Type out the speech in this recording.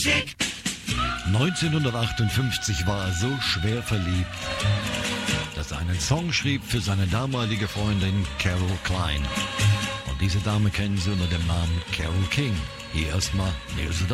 Music. 1958 war er so schwer verliebt, dass er einen Song schrieb für seine damalige Freundin Carole Klein. Und diese Dame kennen Sie unter dem Namen Carole King. Hier erstmal News of the